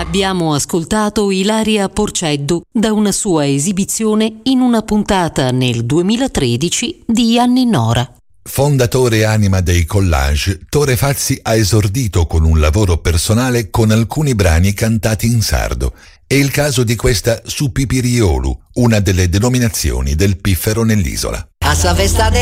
Abbiamo ascoltato Ilaria Porceddu da una sua esibizione in una puntata nel 2013 di Anni Nora. Fondatore e anima dei collage, Tore Fazzi ha esordito con un lavoro personale con alcuni brani cantati in sardo. È il caso di questa Su Pipiriolu, una delle denominazioni del piffero nell'isola.